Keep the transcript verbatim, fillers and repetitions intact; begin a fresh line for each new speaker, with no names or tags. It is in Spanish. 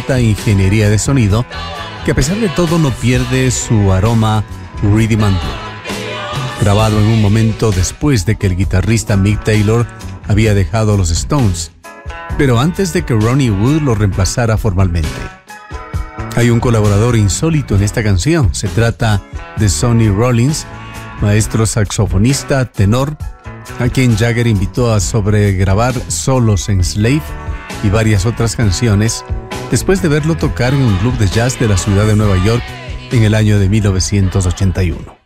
alta ingeniería de sonido que a pesar de todo no pierde su aroma rhythm and blues. Grabado en un momento después de que el guitarrista Mick Taylor había dejado los Stones, pero antes de que Ronnie Wood lo reemplazara formalmente. Hay un colaborador insólito en esta canción. Se trata de Sonny Rollins, maestro saxofonista tenor, a quien Jagger invitó a sobregrabar solos en Slave y varias otras canciones, después de verlo tocar en un club de jazz de la ciudad de Nueva York en el año de mil novecientos ochenta y uno.